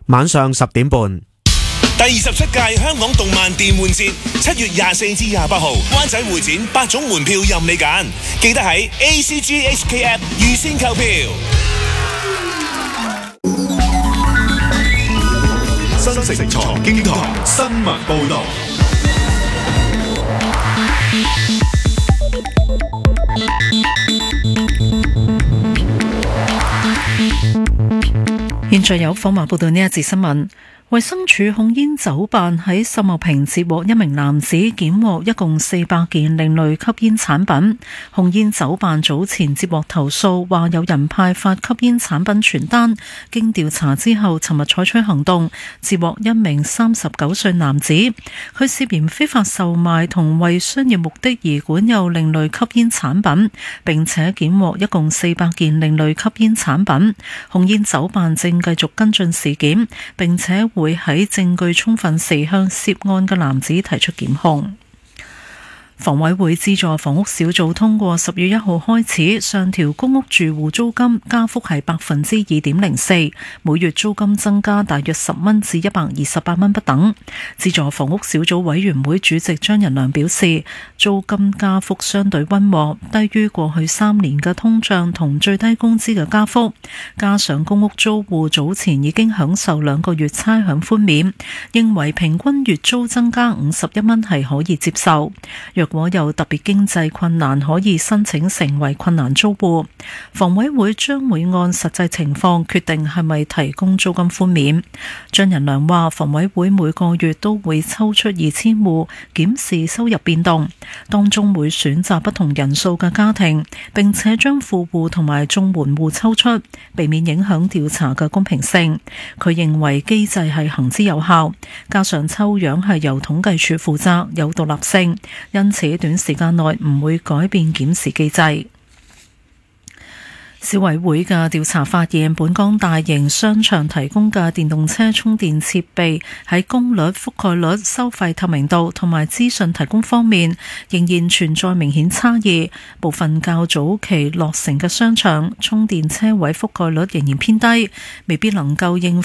晚上10點半。 第27屆香港動漫電玩節7月24至28號灣仔會展8種門票任你揀，記得喺 ACGHK App 預先購票。 新城財經台新聞報導。 現在有訪華報道呢一節新聞。衛生署控煙酒辦喺秀茂坪接獲一名男子檢獲一共400件另類吸煙產品。控煙酒辦早前接獲投訴，話有人派發吸煙產品傳單。經調查之後，尋日採取行動，接獲一名39歲男子，佢涉嫌非法售賣同為商業目的而管有另類吸煙產品，並且檢獲一共400件另類吸煙產品。控煙酒辦正繼續跟進事件，並且會喺證據充分時向涉案嘅男子提出檢控。房委會資助房屋小組通過10月1號開始上調公屋住戶租金，加幅係2.04%，每月租金增加大約10蚊至128蚊不等。資助房屋小組委員會主席張仁良表示，租金加幅相對溫和，低於過去3年嘅通脹同最低工資嘅加幅，加上公屋租戶早前已經享受2個月差餉寬免，認為平均月租增加51蚊係可以接受。若果有特別經濟困難，可以申請成為困難租戶。房委會將會按實際情況決定係咪提供租金寬免。張仁良話，房委會每個月都會抽出2000戶檢視收入變動，當中會選擇不同人數嘅家庭，並且將富戶同埋綜援戶抽出，避免影響調查嘅公平性。佢認為機制係行之有效，加上抽樣係由統計處負責，有獨立性，因此短時間內唔會改變檢視機制。消委會嘅調查發現，本港大型商場提供嘅電動車充電設備喺功率、覆蓋率、收費透明度同埋資訊提供方面，仍然存在明顯差異。部分較早期落成嘅商場，充電車位覆蓋率仍然偏低，未必能夠應